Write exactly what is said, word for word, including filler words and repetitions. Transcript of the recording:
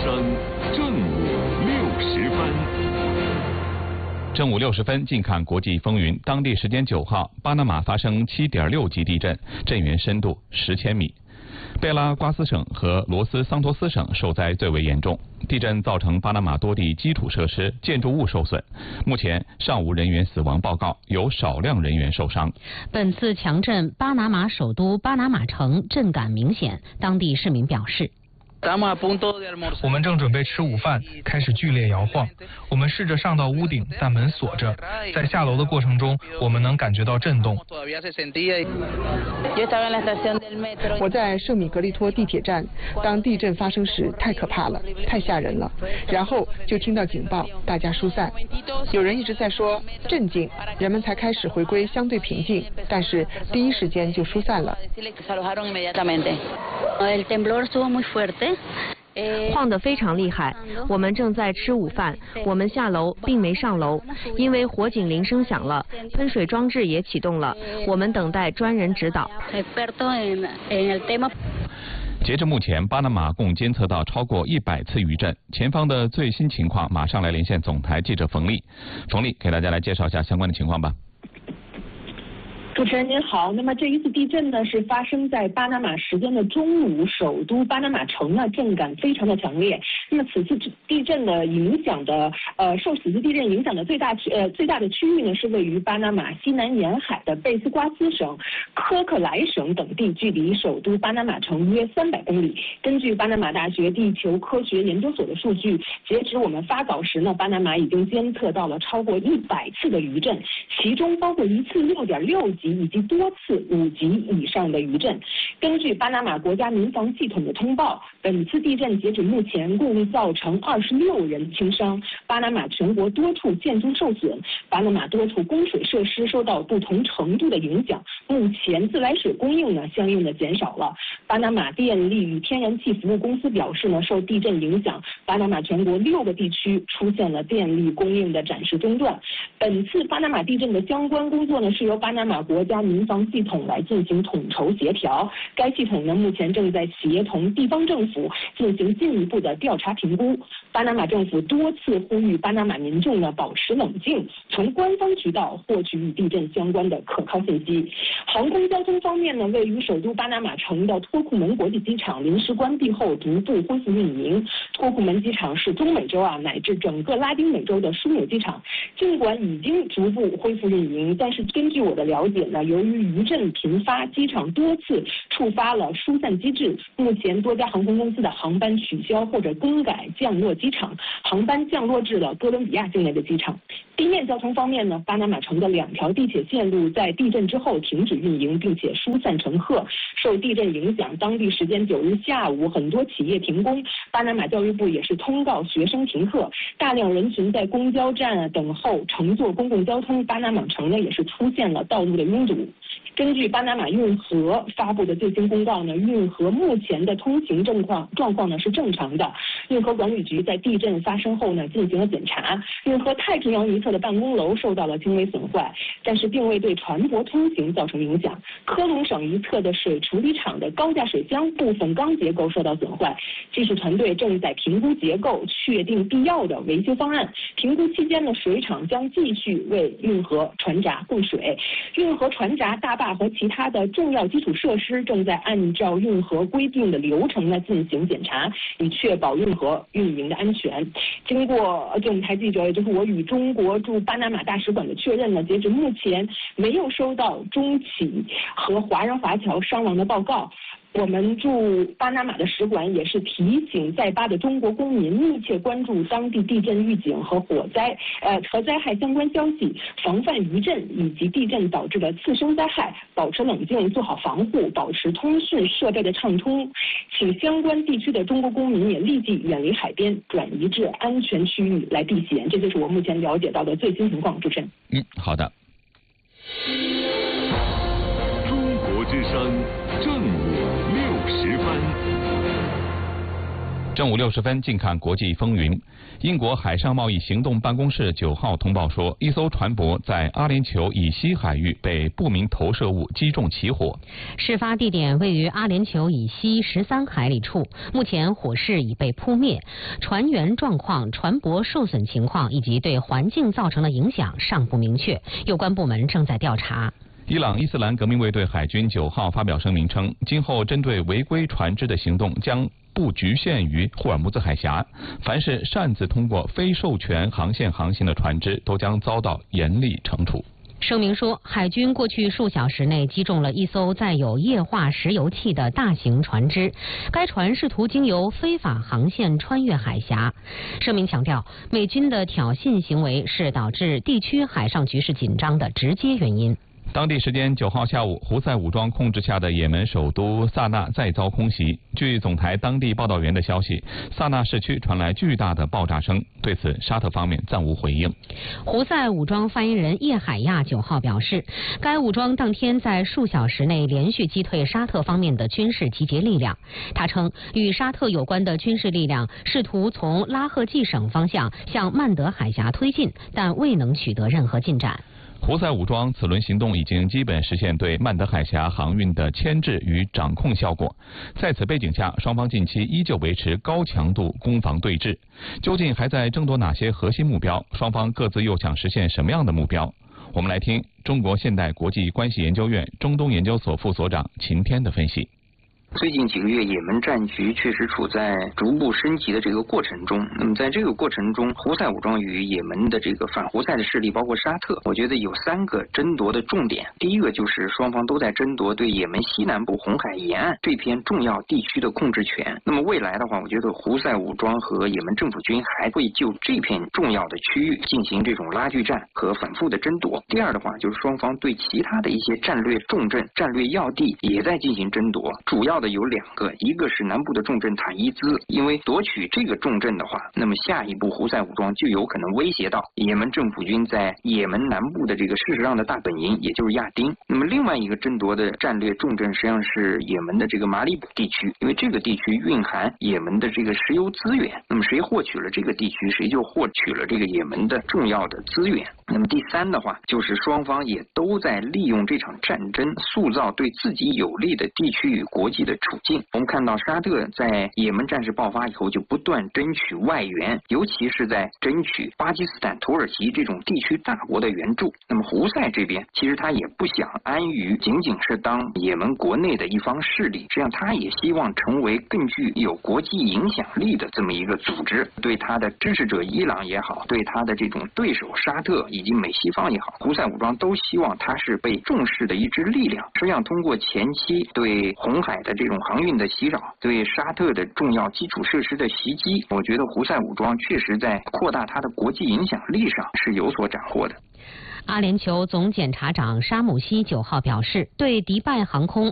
山，正午六十分。 正午六十分，近看国际风云。当地时间九号，巴拿马发生七点六级地震，震源深度十千米。贝拉瓜斯省和罗斯桑托斯省受灾最为严重。地震造成巴拿马多地基础设施、建筑物受损，目前尚无人员死亡报告，有少量人员受伤。 本次强震，巴拿马首都巴拿马城震感明显，当地市民表示。 我们正准备吃午饭，开始剧烈摇晃。我们试着上到屋顶，但门锁着。在下楼的过程中，我们能感觉到震动。 我在圣米格利托地铁站，当地震发生时，太可怕了，太吓人了。然后就听到警报，大家疏散。有人一直在说镇静，人们才开始回归相对平静，但是第一时间就疏散了。 晃得非常厉害，我们正在吃午饭，我们下楼并没上楼，因为火警铃声响了，喷水装置也启动了，我们等待专人指导。 截至目前，巴拿马共监测到超过一百次余震。前方的最新情况，马上来连线总台记者冯丽。冯丽给大家来介绍一下相关的情况吧。 主持人您好，那么这一次地震呢是发生在巴拿马时间的中午，首都巴拿马城呢震感非常的强烈。那么此次地震的影响的呃受此次地震影响的最大区呃最大的区域呢是位于巴拿马西南沿海的贝斯瓜斯省、科克莱省等地，距离首都巴拿马城约三百公里。根据巴拿马大学地球科学研究所的数据，截止我们发稿时呢，巴拿马已经监测到了超过一百次的余震，其中包括一次六点六级。以及多次五级以上的余震。根据巴拿马国家民防系统的通报，本次地震截止目前共造成二十六人轻伤。巴拿马全国多处建筑受损，巴拿马多处供水设施受到不同程度的影响。目前自来水供应呢相应的减少了。巴拿马电力与天然气服务公司表示呢，受地震影响，巴拿马全国六个地区出现了电力供应的暂时中断。本次巴拿马地震的相关工作呢是由巴拿马国家民防系统来进行统筹协调，该系统呢目前正在协同地方政府进行进一步的调查评估。巴拿马政府多次呼吁巴拿马民众呢保持冷静，从官方渠道获取与地震相关的可靠信息。航空交通方面呢，位于首都巴拿马城的托库门国际机场临时关闭后逐步恢复运营。托库门机场是中美洲啊乃至整个拉丁美洲的枢纽机场，尽管已经逐步恢复运营，但是根据我的了解呢，由于余震频发，机场多次触发了疏散机制，目前多家航空公司的航班取消或者更改降落机场，航班降落至了哥伦比亚境内的机场。地面交通方面呢，巴拿马城的两条地铁线路在地震之后停止运营，并且疏散乘客。受地震影响，当地时间九日下午，很多企业停工，巴拿马教育部也是通告学生停课，大量人群在公交站啊等候乘坐公共交通，巴拿马城呢也是出现了道路的拥堵。根据巴拿马运河发布的最新公告呢，运河目前的通行状况状况呢是正常的。运河管理局在地震发生后呢进行了检查，运河太平洋一侧的办公楼受到了轻微损坏，但是并未对船舶通行造成影响。科隆省一侧的水处理厂的高架水箱部分钢结构受到损坏，技术团队正在评估结构，确定必要的维修方案。评估期间呢，水厂将继续为运河船闸供水。运河船闸、大坝和其他的重要基础设施正在按照运河规定的流程呢进行检查，以确保运河运营的安全。经过总台记者，也就是我与中国驻巴拿马大使馆的确认呢，截止目前没有收到中企和华人华侨伤亡的报告。我们驻巴拿马的使馆也是提醒在巴的中国公民密切关注当地地震预警和火灾呃和灾害相关消息，防范余震以及地震导致的次生灾害，保持冷静，做好防护，保持通讯设备的畅通。请相关地区的中国公民也立即远离海边，转移至安全区域来避险。这就是我目前了解到的最新情况。主持人。 嗯，好的。 中国之声，正午六十分。 正午六十分，近看国际风云。英国海上贸易行动办公室九号通报说，一艘船舶在阿联酋以西海域被不明投射物击中起火。 事发地点位于阿联酋以西十三海里处，目前火势已被扑灭，船员状况、船舶受损情况以及对环境造成的影响尚不明确，有关部门正在调查。 伊朗伊斯兰革命卫队海军九号发表声明称，今后针对违规船只的行动将不局限于霍尔木兹海峡，凡是擅自通过非授权航线航行的船只都将遭到严厉惩处。 声明说，海军过去数小时内击中了一艘载有液化石油气的大型船只，该船试图经由非法航线穿越海峡。声明强调，美军的挑衅行为是导致地区海上局势紧张的直接原因。 当地时间九号下午，胡塞武装控制下的也门首都萨那再遭空袭。据总台当地报道员的消息，萨那市区传来巨大的爆炸声。对此，沙特方面暂无回应。 胡塞武装发言人叶海亚九号表示，该武装当天在数小时内连续击退沙特方面的军事集结力量。他称，与沙特有关的军事力量试图从拉赫季省方向向曼德海峡推进，但未能取得任何进展。 胡塞武装此轮行动已经基本实现对曼德海峡航运的牵制与掌控效果。在此背景下，双方近期依旧维持高强度攻防对峙。究竟还在争夺哪些核心目标？双方各自又想实现什么样的目标？我们来听中国现代国际关系研究院中东研究所副所长秦天的分析。 最近几个月，也门战局确实处在逐步升级的这个过程中。那么在这个过程中，胡塞武装与也门的这个反胡塞的势力，包括沙特，我觉得有三个争夺的重点。第一个就是双方都在争夺对也门西南部红海沿岸这片重要地区的控制权。那么未来的话，我觉得胡塞武装和也门政府军还会就这片重要的区域进行这种拉锯战和反复的争夺。第二的话，就是双方对其他的一些战略重镇、战略要地也在进行争夺，主要的有两个，一个是南部的重镇塔伊兹，因为夺取这个重镇的话，那么下一步胡塞武装就有可能威胁到也门政府军在也门南部的这个事实上的大本营，也就是亚丁。那么另外一个争夺的战略重镇实际上是也门的这个马里卜地区，因为这个地区蕴含也门的这个石油资源，那么谁获取了这个地区，谁就获取了这个也门的重要的资源。那么第三的话，就是双方也都在利用这场战争塑造对自己有利的地区与国际的处境。我们看到沙特在也门战事爆发以后，就不断争取外援，尤其是在争取巴基斯坦、土耳其这种地区大国的援助。那么胡塞这边其实他也不想安于仅仅是当也门国内的一方势力，实际上他也希望成为更具有国际影响力的这么一个组织。对他的支持者伊朗也好，对他的这种对手沙特以及美西方也好，胡塞武装都希望他是被重视的一支力量。实际上通过前期对红海的这种航运的袭扰，对沙特的重要基础设施的袭击，我觉得胡塞武装确实在扩大它的国际影响力上是有所斩获的。 阿联酋总检察长沙姆西九号表示，对迪拜航空